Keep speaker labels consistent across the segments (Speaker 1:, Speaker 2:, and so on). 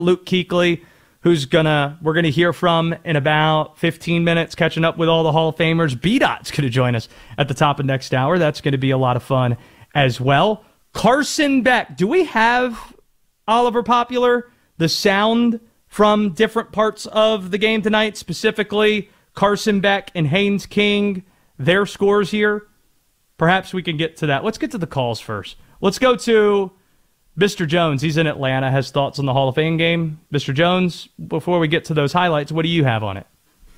Speaker 1: Luke Kuechly, who's we're gonna hear from in about 15 minutes, catching up with all the Hall of Famers. B-Dot's gonna join us at the top of next hour. That's gonna be a lot of fun as well. Carson Beck, do we have, Oliver Popular, the sound from different parts of the game tonight, specifically Carson Beck and Haynes King, their scores here? Perhaps we can get to that. Let's get to the calls first. Let's go to Mr. Jones. He's in Atlanta, has thoughts on the Hall of Fame game. Mr. Jones, before we get to those highlights, what do you have on it?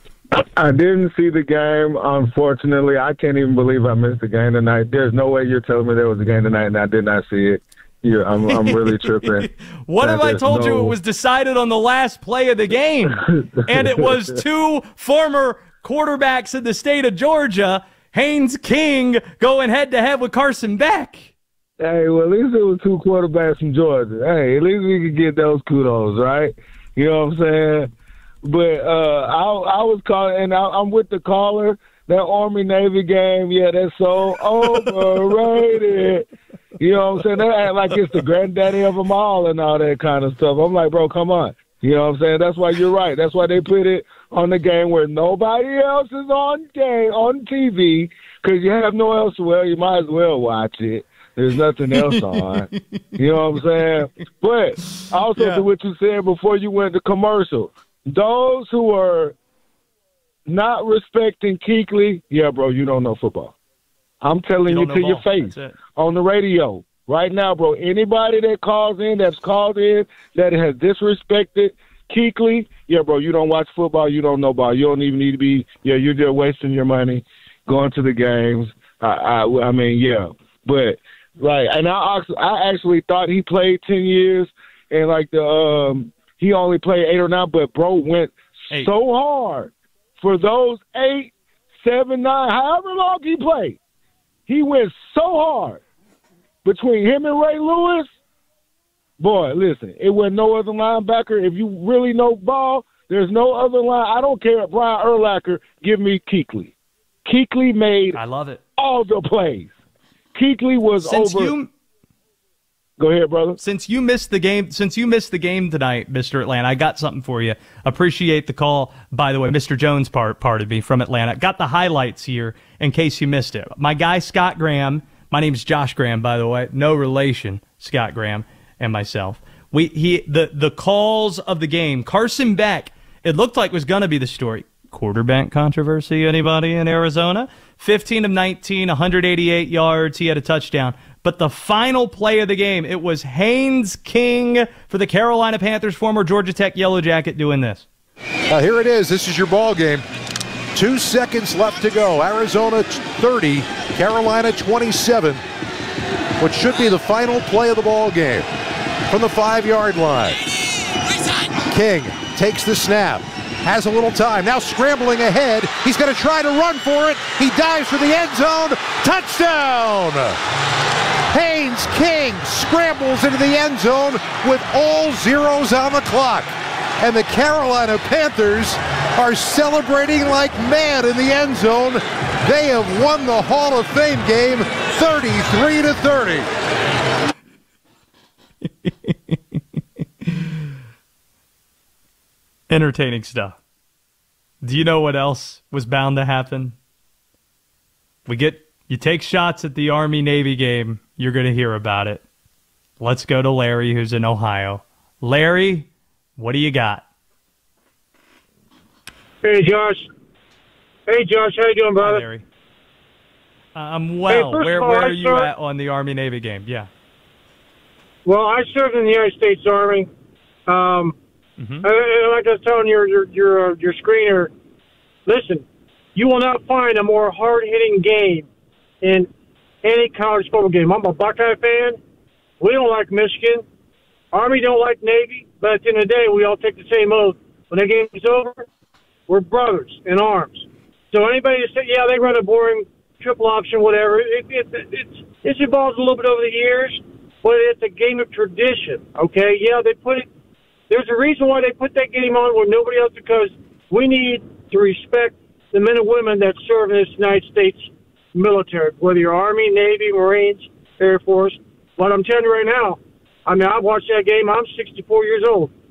Speaker 2: I didn't see the game, unfortunately. I can't even believe I missed the game tonight. There's no way you're telling me there was a game tonight and I did not see it. Yeah, I'm really tripping.
Speaker 1: What if I told you it was decided on the last play of the game, and it was two former quarterbacks in the state of Georgia, Haynes King, going head-to-head with Carson Beck?
Speaker 2: Hey, well, at least it was two quarterbacks from Georgia. Hey, at least we could get those kudos, right? You know what I'm saying? But I was calling, and I'm with the caller. That Army-Navy game, yeah, that's so overrated. You know what I'm saying? They act like it's the granddaddy of them all and all that kind of stuff. I'm like, bro, come on. You know what I'm saying? That's why you're right. That's why they put it on the game where nobody else is on TV, because you have no else. Well, you might as well watch it. There's nothing else on. You know what I'm saying? But also to what you said before you went to commercial, those who are not respecting Kuechly, yeah, bro, you don't know football. I'm telling you to your face on the radio right now, bro. Anybody that that's called in, that has disrespected Kuechly, yeah, bro, you don't watch football. You don't know ball. You don't even need to be, you're just wasting your money going to the games. I mean, yeah. But, right, and I actually thought he played 10 years, and, like, he only played 8 or 9, but, bro, went so hard. For those 8, 7, 9, however long he played, he went so hard between him and Ray Lewis. Boy, listen, it was no other linebacker. If you really know ball, there's no other line. I don't care if Brian Urlacher give me Kuechly. Kuechly made all the plays. Kuechly was over. Go ahead, brother.
Speaker 1: Since you missed the game tonight, Mr. Atlanta, I got something for you. Appreciate the call, by the way. Mr. Jones pardon me, from Atlanta. Got the highlights here in case you missed it. My guy, Scott Graham, my name's Josh Graham, by the way. No relation, Scott Graham and myself. The calls of the game. Carson Beck, it looked like was going to be the story. Quarterback controversy, anybody in Arizona? 15 of 19, 188 yards. He had a touchdown. But the final play of the game, it was Haynes King for the Carolina Panthers, former Georgia Tech Yellow Jacket, doing this.
Speaker 3: Here it is. This is your ball game. 2 seconds left to go. Arizona 30, Carolina 27. What should be the final play of the ball game. From the 5-yard line. King takes the snap. Has a little time. Now scrambling ahead. He's going to try to run for it. He dives for the end zone. Touchdown! Haynes King scrambles into the end zone with all zeros on the clock. And the Carolina Panthers are celebrating like mad in the end zone. They have won the Hall of Fame game 33-30.
Speaker 1: Entertaining stuff. Do you know what else was bound to happen? You take shots at the Army-Navy game, you're going to hear about it. Let's go to Larry, who's in Ohio. Larry, what do you got?
Speaker 4: Hey, Josh. How you doing, brother?
Speaker 1: Hi, Larry. I'm well.
Speaker 4: Hey,
Speaker 1: where are you at on the Army-Navy game? Yeah.
Speaker 4: Well, I served in the United States Army. Like I was telling your screener, listen, you will not find a more hard-hitting game in any college football game. I'm a Buckeye fan. We don't like Michigan. Army don't like Navy. But at the end of the day, we all take the same oath. When the game is over, we're brothers in arms. So anybody that say, yeah, they run a boring triple option, whatever, it's evolved a little bit over the years, but it's a game of tradition, okay? Yeah, they put it. There's a reason why they put that game on with nobody else, because we need to respect the men and women that serve in this United States military, whether you're Army, Navy, Marines, Air Force. But I'm telling you right now, I mean, I watched that game. I'm 64 years old.